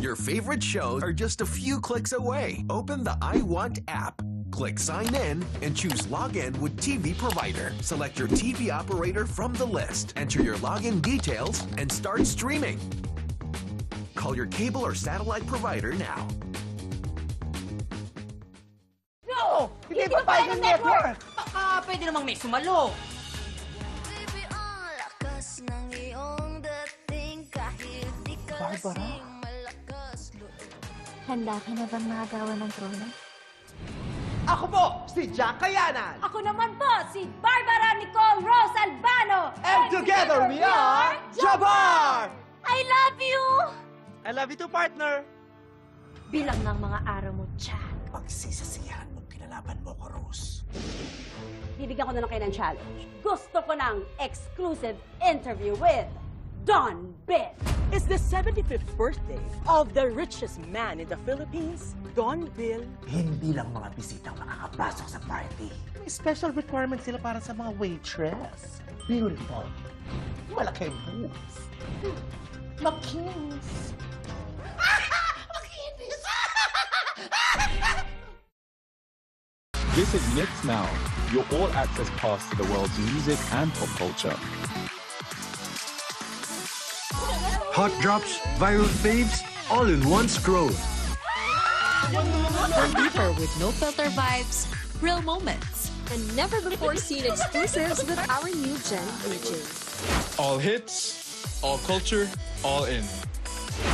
Your favorite shows are just a few clicks away. Open the iWant app. Click Sign In and choose Login with TV Provider. Select your TV operator from the list. Enter your login details and start streaming. Call your cable or satellite provider now. No! Hindi pa tayo ng network! Baka pwede namang may sumalo. Baby, ang lakas ng iyong dating kahit di ka Barbara? lasing malakas loob. Handa ka na bang makagawa ng trono? Ako po, si Jack Kayanan! Ako naman po, si Barbara Nicole Rose Albano! And together we are Jabar! I love you! I love you too, partner! Bilang ng mga araw mo, Jack. Pagsisisihan mo pinalaban mo ko, Rose. Bibigyan ko na lang kayo ng challenge. Gusto ko ng exclusive interview with Don Bill. It's the 75th birthday of the richest man in the Philippines, Don Bill. Hindi lang mga bisitang makakapasok sa party. May special requirements sila para sa mga waitress. Beautiful. Malaki boobs. Makinis. Makinis! Visit Mix Now, your all-access pass to the world's music and pop culture. Hot drops, viral faves, all in one scroll. Go deeper with no filter vibes, real moments, and never-before-seen exclusives with our new Gen Ages. All hits, all culture, all in.